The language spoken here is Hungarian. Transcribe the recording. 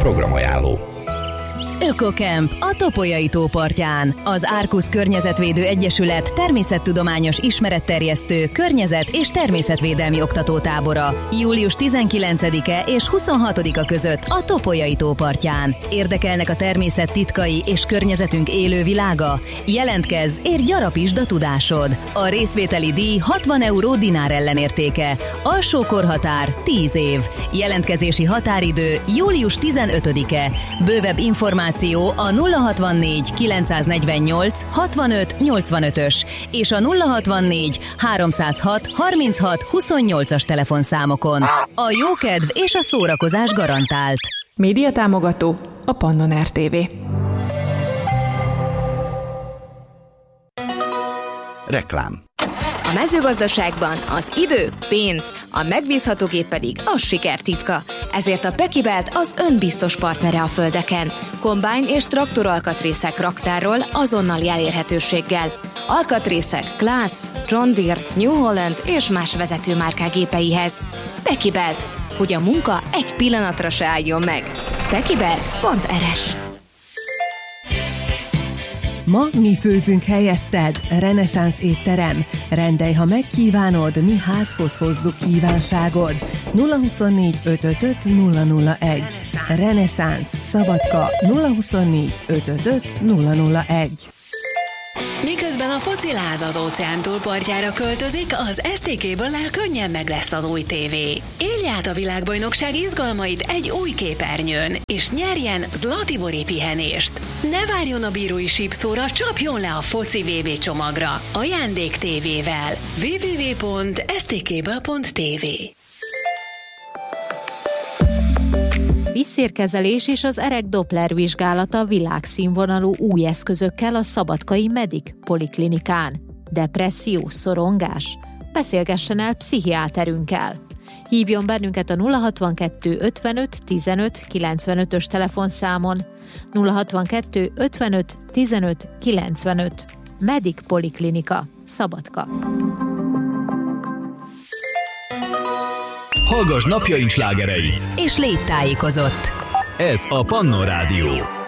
programajánló. Ökokemp a Topolyai tó partján. Az Arcus Környezetvédő Egyesület természettudományos ismeretterjesztő, környezet- és természetvédelmi oktatótábora. Július 19-e és 26-a között a Topolyai tó partján. Érdekelnek a természet titkai és környezetünk élő világa? Jelentkezz, és gyarapítsd a tudásod. A részvételi díj 60 euró dinár ellenértéke. Alsó korhatár 10 év. Jelentkezési határidő július 15-e. Bővebb információ a 064 948 65 85-ös és a 064 306 36 28-as telefonszámokon. A jókedv és a szórakozás garantált. Médiatámogató a Pannon RTV. Reklám. A mezőgazdaságban az idő, pénz, a megbízható gép pedig a siker titka. Ezért a Pekibelt az önbiztos partnere a földeken. Kombájn és traktoralkatrészek raktárról azonnali elérhetőséggel. Alkatrészek Class, John Deere, New Holland és más vezetőmárkák gépeihez. Pekibelt, hogy a munka egy pillanatra se álljon meg. Pekibelt.rs. Ma mi főzünk helyetted, reneszánsz étterem. Rendelj, ha megkívánod, mi házhoz hozzuk kívánságod. 024 555 001. Reneszánsz, Szabadka, 024 555 001. Miközben a fociláz az óceán túlpartjára költözik, az STK-ből könnyen meg lesz az új tévé. Élj át a világbajnokság izgalmait egy új képernyőn, és nyerjen Zlatibori pihenést. Ne várjon a bírói sípszóra, csapjon le a foci VB csomagra. Ajándék tévével. www.stkből.tv. Vízszérkezelés és az erek Doppler vizsgálata világszínvonalú új eszközökkel a szabadkai Medic Poliklinikán. Depresszió, szorongás? Beszélgessen el pszichiáterünkkel. Hívjon bennünket a 062 55 15 95-ös telefonszámon. 062 55 15 95. Medic Poliklinika, Szabadka. Hallgass napjaink slágereit! És légy tájékozott! Ez a Pannon Rádió.